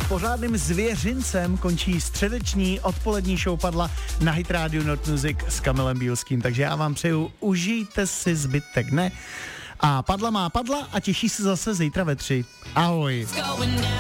pořádným zvěřincem končí středeční odpolední show Padla na Hit Radio Not Music s Kamilem Bílským. Takže já vám přeju, užijte si zbytek dne. A Padla má Padla a těší se zase zítra ve 3. Ahoj.